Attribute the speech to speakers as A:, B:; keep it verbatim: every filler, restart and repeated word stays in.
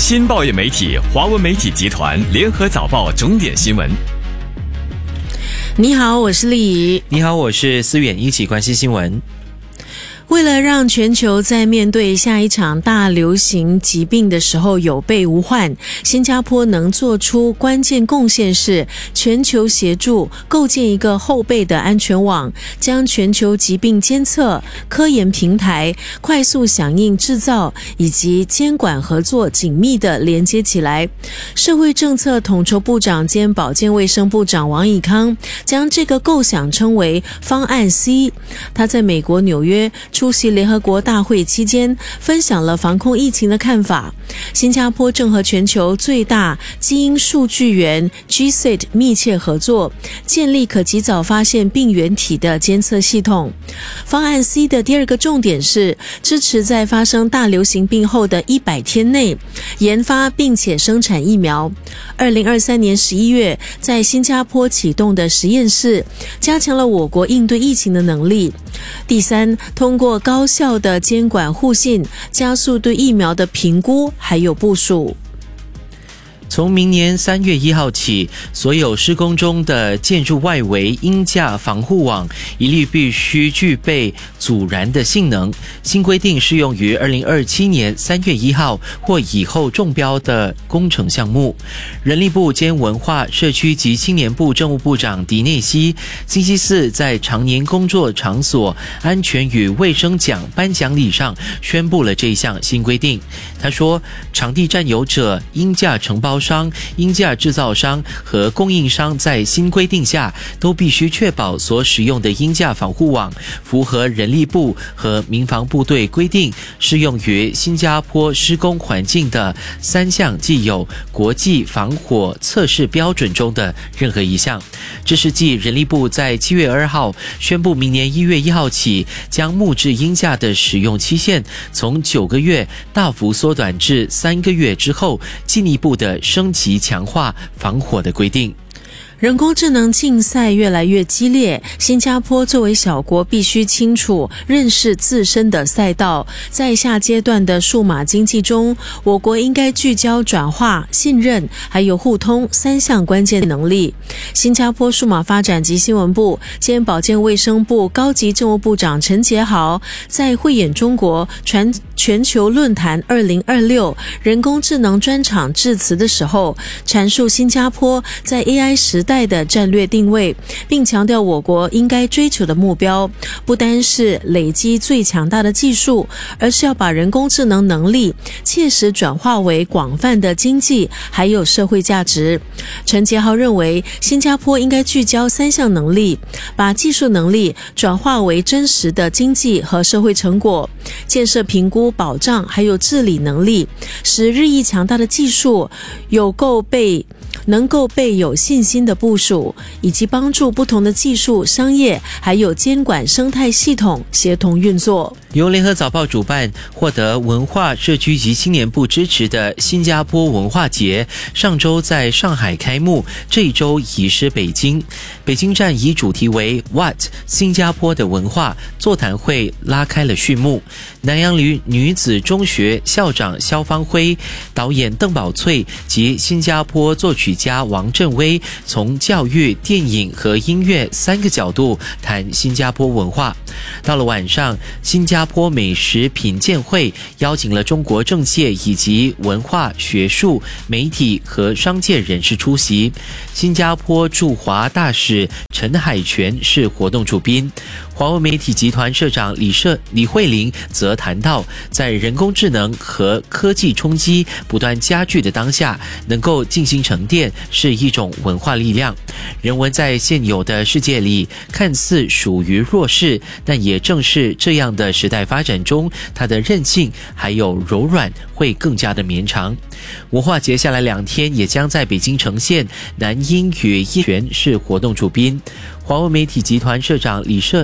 A: 新报业媒体华文媒体集团联合早报重点新闻。
B: 你好，我是丽怡。
C: 你好，我是思远，一起关心新闻。
B: 为了让全球在面对下一场大流行疾病的时候有备无患，新加坡能做出关键贡献是全球协助构建一个后备的安全网，将全球疾病监测、科研平台、快速响应制造以及监管合作紧密地连接起来。社会政策统筹部长兼保健卫生部长王以康将这个构想称为方案 C。 他在美国纽约出席联合国大会期间分享了防控疫情的看法。新加坡正和全球最大基因数据源 G S A T 密切合作，建立可及早发现病原体的监测系统。方案 C 的第二个重点是支持在发生大流行病后的一百天内研发并且生产疫苗。二零二三年十一月在新加坡启动的实验室加强了我国应对疫情的能力。第三，通过高效的监管互信，加速对疫苗的评估还有部署。
C: 从明年三月一号起，所有施工中的建筑外围鹰架防护网一律必须具备阻燃的性能。新规定适用于二零二七年三月一号或以后中标的工程项目。人力部兼文化、社区及青年部政务部长迪内西星期四在常年工作场所安全与卫生奖颁奖礼上宣布了这项新规定。他说，场地占有者、鹰架承包商、鹰架制造商和供应商在新规定下都必须确保所使用的鹰架防护网符合人力部和民防部队规定适用于新加坡施工环境的三项既有国际防火测试标准中的任何一项。这是继人力部在七月二号宣布明年一月一号起将木质鹰架的使用期限从九个月大幅缩短至三个月之后，进一步的升级强化防火的规定。
B: 人工智能竞赛越来越激烈，新加坡作为小国必须清楚认识自身的赛道。在下阶段的数码经济中，我国应该聚焦转化、信任还有互通三项关键能力。新加坡数码发展及新闻部兼保健卫生部高级政务部长陈杰豪在慧眼中国全全球论坛二零二六人工智能专场致辞的时候，阐述新加坡在 A I 时代的战略定位，并强调我国应该追求的目标不单是累积最强大的技术，而是要把人工智能能力切实转化为广泛的经济还有社会价值。陈杰豪认为，新加坡应该聚焦三项能力，把技术能力转化为真实的经济和社会成果，建设评估、保障还有治理能力，使日益强大的技术有够被能够被有信心的部署，以及帮助不同的技术、商业还有监管生态系统协同运作。
C: 由联合早报主办、获得文化、社区及青年部支持的新加坡文化节上周在上海开幕，这一周移师北京。北京站以主题为 What 新加坡的文化座谈会拉开了序幕。南洋女女子中学校长肖芳辉、导演邓宝翠及新加坡作曲家王振威从教育、电影和音乐三个角度谈新加坡文化。到了晚上，新加坡美食品鉴会邀请了中国政界以及文化、学术、媒体和商界人士出席。新加坡驻华大使陈海泉是活动主宾。华为媒体集团社长李社李慧玲则谈到，在人工智能和科技冲击不断加剧的当下，能够进行沉淀是一种文化力量。人文在现有的世界里看似属于弱势，但也正是这样的时代发展中，它的韧性还有柔软会更加的绵长。文化节下来两天也将在北京呈现，南英与叶璇是活动主宾。华为媒体集团社长李社